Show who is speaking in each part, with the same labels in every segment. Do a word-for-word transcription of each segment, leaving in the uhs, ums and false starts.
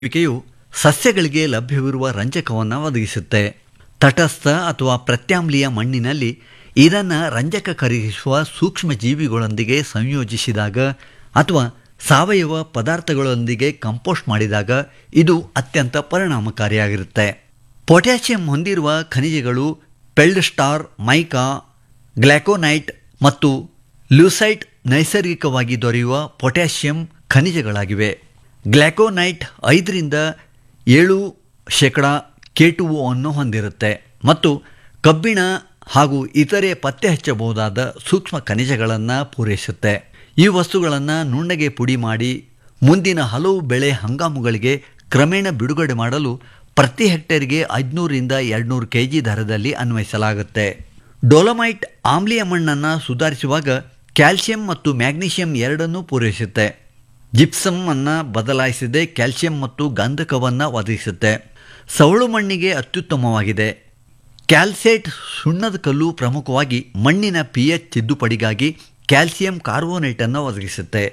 Speaker 1: ವಿಕೆಯು ಸಸ್ಯಗಳಿಗೆ ಲಭ್ಯವಿರುವ ರಂಜಕವನ್ನು ಒದಗಿಸುತ್ತೆ. ತಟಸ್ಥ ಅಥವಾ ಪ್ರತ್ಯಾಮ್ಲೀಯ ಮಣ್ಣಿನಲ್ಲಿ ಇದನ್ನು ರಂಜಕ ಕರಗಿಸುವ ಸೂಕ್ಷ್ಮ ಜೀವಿಗಳೊಂದಿಗೆ ಸಂಯೋಜಿಸಿದಾಗ ಅಥವಾ ಸಾವಯವ ಪದಾರ್ಥಗಳೊಂದಿಗೆ ಕಂಪೋಸ್ಟ್ ಮಾಡಿದಾಗ ಇದು ಅತ್ಯಂತ ಪರಿಣಾಮಕಾರಿಯಾಗಿರುತ್ತೆ. ಪೊಟ್ಯಾಷಿಯಂ ಹೊಂದಿರುವ ಖನಿಜಗಳು ಪೆಲ್ಡ್ಸ್ಟಾರ್, ಮೈಕಾ, ಗ್ಲಾಕೋನೈಟ್ ಮತ್ತು ಲ್ಯೂಸೈಟ್ ನೈಸರ್ಗಿಕವಾಗಿ ದೊರೆಯುವ ಪೊಟ್ಯಾಷಿಯಂ ಖನಿಜಗಳಾಗಿವೆ. ಗ್ಲಾಕೋನೈಟ್ ಐದರಿಂದ ಏಳು ಶೇಕಡ ಕೆ ಟು ಒ ಅನ್ನು ಹೊಂದಿರುತ್ತೆ ಮತ್ತು ಕಬ್ಬಿಣ ಹಾಗೂ ಇತರೆ ಪತ್ತೆ ಹಚ್ಚಬಹುದಾದ ಸೂಕ್ಷ್ಮ ಖನಿಜಗಳನ್ನು ಪೂರೈಸುತ್ತೆ. ಈ ವಸ್ತುಗಳನ್ನು ನುಣ್ಣಗೆ ಪುಡಿ ಮಾಡಿ ಮುಂದಿನ ಹಲವು ಬೆಳೆ ಹಂಗಾಮುಗಳಿಗೆ ಕ್ರಮೇಣ ಬಿಡುಗಡೆ ಮಾಡಲು ಪ್ರತಿ ಹೆಕ್ಟೇರ್ಗೆ ಐದುನೂರರಿಂದ ಎರಡುನೂರು ಕೆ ಜಿ ದರದಲ್ಲಿ ಅನ್ವಯಿಸಲಾಗುತ್ತೆ. ಡೊಲೊಮೈಟ್ ಆಮ್ಲೀಯ ಮಣ್ಣನ್ನು ಸುಧಾರಿಸುವಾಗ ಕ್ಯಾಲ್ಸಿಯಂ ಮತ್ತು ಮ್ಯಾಗ್ನೀಷಿಯಂ ಎರಡನ್ನೂ ಪೂರೈಸುತ್ತೆ. ಜಿಪ್ಸಮ್ ಅನ್ನು ಬದಲಾಯಿಸದೆ ಕ್ಯಾಲ್ಸಿಯಂ ಮತ್ತು ಗಂಧಕವನ್ನು ಒದಗಿಸುತ್ತೆ. ಸವಳು ಮಣ್ಣಿಗೆ ಅತ್ಯುತ್ತಮವಾಗಿದೆ. ಕ್ಯಾಲ್ಸೇಟ್ ಸುಣ್ಣದ ಕಲ್ಲು ಪ್ರಮುಖವಾಗಿ ಮಣ್ಣಿನ ಪಿ ಎಚ್ ತಿದ್ದುಪಡಿಗಾಗಿ ಕ್ಯಾಲ್ಸಿಯಂ ಕಾರ್ಬೋನೇಟನ್ನು ಒದಗಿಸುತ್ತೆ.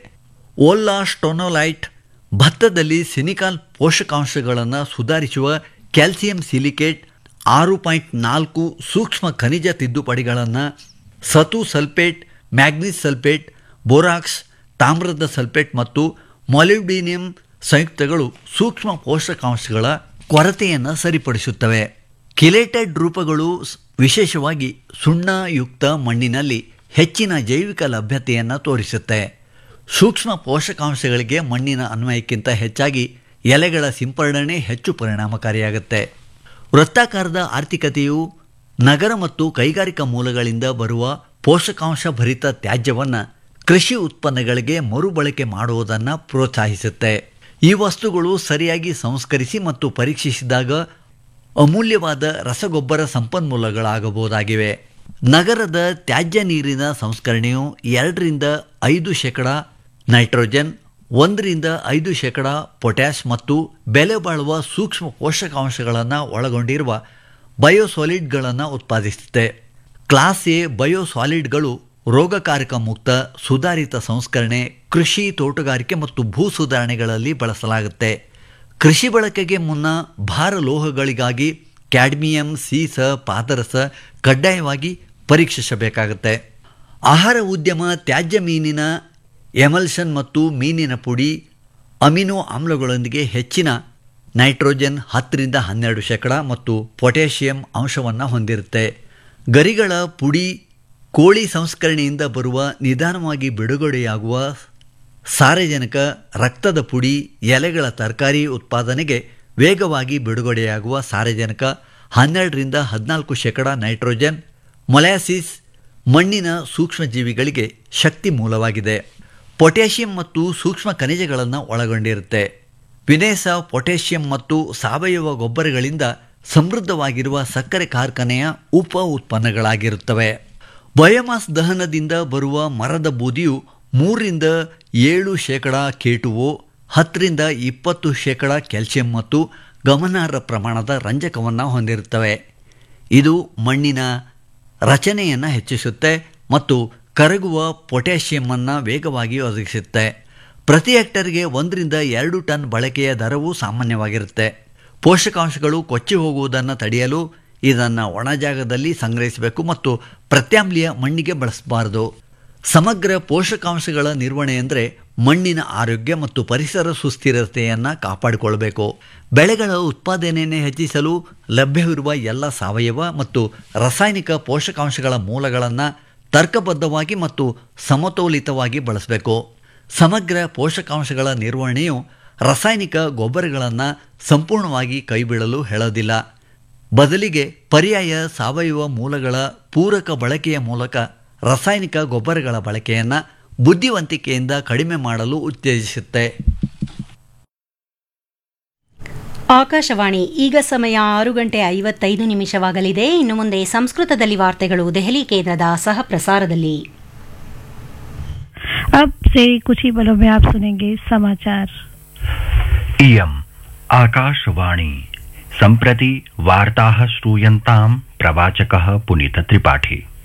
Speaker 1: ಓಲಾಸ್ಟೊನೊಲೈಟ್ ಭತ್ತದಲ್ಲಿ ಸಿನಿಕಾಲ್ ಪೋಷಕಾಂಶಗಳನ್ನು ಸುಧಾರಿಸುವ ಕ್ಯಾಲ್ಸಿಯಂ ಸಿಲಿಕೇಟ್ ಆರು ಪಾಯಿಂಟ್ ನಾಲ್ಕು ಸೂಕ್ಷ್ಮ ಖನಿಜ ತಿದ್ದುಪಡಿಗಳನ್ನು ಸತು ಸಲ್ಫೇಟ್, ಮ್ಯಾಗ್ನೀಸ್ ಸಲ್ಫೇಟ್, ಬೋರಾಕ್ಸ್, ತಾಮ್ರದ ಸಲ್ಫೇಟ್ ಮತ್ತು ಮಾಲಿಬ್ಡಿನಿಯಂ ಸಂಯುಕ್ತಗಳು ಸೂಕ್ಷ್ಮ ಪೋಷಕಾಂಶಗಳ ಕೊರತೆಯನ್ನು ಸರಿಪಡಿಸುತ್ತವೆ. ಕಿಲೇಟೆಡ್ ರೂಪಗಳು ವಿಶೇಷವಾಗಿ ಸುಣ್ಣಯುಕ್ತ ಮಣ್ಣಿನಲ್ಲಿ ಹೆಚ್ಚಿನ ಜೈವಿಕ ಲಭ್ಯತೆಯನ್ನು ತೋರಿಸುತ್ತೆ. ಸೂಕ್ಷ್ಮ ಪೋಷಕಾಂಶಗಳಿಗೆ ಮಣ್ಣಿನ ಅನ್ವಯಕ್ಕಿಂತ ಹೆಚ್ಚಾಗಿ ಎಲೆಗಳ ಸಿಂಪರಣೆ ಹೆಚ್ಚು ಪರಿಣಾಮಕಾರಿಯಾಗುತ್ತೆ. ವೃತ್ತಾಕಾರದ ಆರ್ಥಿಕತೆಯು ನಗರ ಮತ್ತು ಕೈಗಾರಿಕಾ ಮೂಲಗಳಿಂದ ಬರುವ ಪೋಷಕಾಂಶ ಭರಿತ ತ್ಯಾಜ್ಯವನ್ನು ಕೃಷಿ ಉತ್ಪನ್ನಗಳಿಗೆ ಮರುಬಳಕೆ ಮಾಡುವುದನ್ನು ಪ್ರೋತ್ಸಾಹಿಸುತ್ತೆ. ಈ ವಸ್ತುಗಳು ಸರಿಯಾಗಿ ಸಂಸ್ಕರಿಸಿ ಮತ್ತು ಪರೀಕ್ಷಿಸಿದಾಗ ಅಮೂಲ್ಯವಾದ ರಸಗೊಬ್ಬರ ಸಂಪನ್ಮೂಲಗಳಾಗಬಹುದಾಗಿವೆ. ನಗರದ ತ್ಯಾಜ್ಯ ನೀರಿನ ಸಂಸ್ಕರಣೆಯು ಎರಡರಿಂದ ಐದು ಶೇಕಡ ನೈಟ್ರೋಜನ್, ಒಂದರಿಂದ ಐದು ಶೇಕಡ ಪೊಟ್ಯಾಷ್ ಮತ್ತು ಬೆಲೆ ಬಾಳುವ ಸೂಕ್ಷ್ಮ ಪೋಷಕಾಂಶಗಳನ್ನು ಒಳಗೊಂಡಿರುವ ಬಯೋಸಾಲಿಡ್ಗಳನ್ನು ಉತ್ಪಾದಿಸುತ್ತೆ. ಕ್ಲಾಸ್ ಎ ಬಯೋಸಾಲಿಡ್ಗಳು ರೋಗಕಾರಕ ಮುಕ್ತ, ಸುಧಾರಿತ ಸಂಸ್ಕರಣೆ, ಕೃಷಿ, ತೋಟಗಾರಿಕೆ ಮತ್ತು ಭೂ ಸುಧಾರಣೆಗಳಲ್ಲಿ ಬಳಸಲಾಗುತ್ತೆ. ಕೃಷಿ ಬಳಕೆಗೆ ಮುನ್ನ ಭಾರ ಲೋಹಗಳಿಗಾಗಿ ಕ್ಯಾಡ್ಮಿಯಂ, ಸೀಸ, ಪಾದರಸ ಕಡ್ಡಾಯವಾಗಿ ಪರೀಕ್ಷಿಸಬೇಕಾಗುತ್ತೆ. ಆಹಾರ ಉದ್ಯಮ ತ್ಯಾಜ್ಯ ಮೀನಿನ ಎಮಲ್ಷನ್ ಮತ್ತು ಮೀನಿನ ಪುಡಿ ಅಮಿನೋ ಆಮ್ಲಗಳೊಂದಿಗೆ ಹೆಚ್ಚಿನ ನೈಟ್ರೋಜನ್ ಹತ್ತರಿಂದ ಹನ್ನೆರಡು ಶೇಕಡ ಮತ್ತು ಪೊಟ್ಯಾಷಿಯಂ ಅಂಶವನ್ನು ಹೊಂದಿರುತ್ತೆ. ಗರಿಗಳ ಪುಡಿ ಕೋಳಿ ಸಂಸ್ಕರಣೆಯಿಂದ ಬರುವ ನಿಧಾನವಾಗಿ ಬಿಡುಗಡೆಯಾಗುವ ಸಾರಜನಕ, ರಕ್ತದ ಪುಡಿ ಎಲೆಗಳ ತರಕಾರಿ ಉತ್ಪಾದನೆಗೆ ವೇಗವಾಗಿ ಬಿಡುಗಡೆಯಾಗುವ ಸಾರಜನಕ, ಹನ್ನೆರಡರಿಂದ ಹದಿನಾಲ್ಕು ಶೇಕಡ ನೈಟ್ರೋಜನ್, ಮೊಲ್ಯಾಸಿಸ್ ಮಣ್ಣಿನ ಸೂಕ್ಷ್ಮಜೀವಿಗಳಿಗೆ ಶಕ್ತಿ ಮೂಲವಾಗಿದೆ. ಪೊಟ್ಯಾಷಿಯಂ ಮತ್ತು ಸೂಕ್ಷ್ಮ ಖನಿಜಗಳನ್ನು ಒಳಗೊಂಡಿರುತ್ತೆ. ವಿನೇಸ ಪೊಟ್ಯಾಷಿಯಂ ಮತ್ತು ಸಾವಯವ ಗೊಬ್ಬರಗಳಿಂದ ಸಮೃದ್ಧವಾಗಿರುವ ಸಕ್ಕರೆ ಕಾರ್ಖಾನೆಯ ಉಪ ಉತ್ಪನ್ನಗಳಾಗಿರುತ್ತವೆ. ಬಯೋಮಾಸ್ ದಹನದಿಂದ ಬರುವ ಮರದ ಬೂದಿಯು ಮೂರರಿಂದ ಏಳು ಶೇಕಡ ಕೆ ಟು ಒ, ಹತ್ತರಿಂದ ಇಪ್ಪತ್ತು ಶೇಕಡ ಕ್ಯಾಲ್ಸಿಯಂ ಮತ್ತು ಗಮನಾರ್ಹ ಪ್ರಮಾಣದ ರಂಜಕವನ್ನು ಹೊಂದಿರುತ್ತವೆ. ಇದು ಮಣ್ಣಿನ ರಚನೆಯನ್ನು ಹೆಚ್ಚಿಸುತ್ತೆ ಮತ್ತು ಕರಗುವ ಪೊಟ್ಯಾಷಿಯಮನ್ನು ವೇಗವಾಗಿ ಒದಗಿಸುತ್ತೆ. ಪ್ರತಿ ಹೆಕ್ಟರ್ಗೆ ಒಂದರಿಂದ ಎರಡು ಟನ್ ಬಳಕೆಯ ದರವು ಸಾಮಾನ್ಯವಾಗಿರುತ್ತೆ. ಪೋಷಕಾಂಶಗಳು ಕೊಚ್ಚಿ ಹೋಗುವುದನ್ನು ತಡೆಯಲು ಇದನ್ನು ಒಣ ಜಾಗದಲ್ಲಿ ಸಂಗ್ರಹಿಸಬೇಕು ಮತ್ತು ಪ್ರತ್ಯಾಮ್ಲೀಯ ಮಣ್ಣಿಗೆ ಬಳಸಬಾರದು. ಸಮಗ್ರ ಪೋಷಕಾಂಶಗಳ ನಿರ್ವಹಣೆ ಅಂದರೆ ಮಣ್ಣಿನ ಆರೋಗ್ಯ ಮತ್ತು ಪರಿಸರ ಸುಸ್ಥಿರತೆಯನ್ನು ಕಾಪಾಡಿಕೊಳ್ಳಬೇಕು. ಬೆಳೆಗಳ ಉತ್ಪಾದನೆಯನ್ನು ಹೆಚ್ಚಿಸಲು ಲಭ್ಯವಿರುವ ಎಲ್ಲ ಸಾವಯವ ಮತ್ತು ರಾಸಾಯನಿಕ ಪೋಷಕಾಂಶಗಳ ಮೂಲಗಳನ್ನು ತರ್ಕಬದ್ಧವಾಗಿ ಮತ್ತು ಸಮತೋಲಿತವಾಗಿ ಬಳಸಬೇಕು. ಸಮಗ್ರ ಪೋಷಕಾಂಶಗಳ ನಿರ್ವಹಣೆಯು ರಾಸಾಯನಿಕ ಗೊಬ್ಬರಗಳನ್ನು ಸಂಪೂರ್ಣವಾಗಿ ಕೈಬಿಡಲು ಹೇಳೋದಿಲ್ಲ. ಬದಲಿಗೆ ಪರ್ಯಾಯ ಸಾವಯವ ಮೂಲಗಳ ಪೂರಕ ಬಳಕೆಯ ಮೂಲಕ ರಾಸಾಯನಿಕ ಗೊಬ್ಬರಗಳ ಬಳಕೆಯನ್ನು ಬುದ್ಧಿವಂತಿಕೆಯಿಂದ ಕಡಿಮೆ ಮಾಡಲು ಉತ್ತೇಜಿಸುತ್ತೆ.
Speaker 2: ಆಕಾಶವಾಣಿ, ಈಗ ಸಮಯ ಆರು ಗಂಟೆ ಐವತ್ತೈದು ನಿಮಿಷವಾಗಲಿದೆ. ಇನ್ನು ಮುಂದೆ ಸಂಸ್ಕೃತದಲ್ಲಿ ವಾರ್ತೆಗಳು ದೆಹಲಿ ಕೇಂದ್ರದ ಸಹ ಪ್ರಸಾರದಲ್ಲಿ.
Speaker 3: अब से कुछ ही पलों में आप सुनेंगे समाचार.
Speaker 4: इयम् आकाशवाणी. सम्प्रति वार्ताः श्रूयन्ताम् प्रवाचकः पुनीत त्रिपाठी.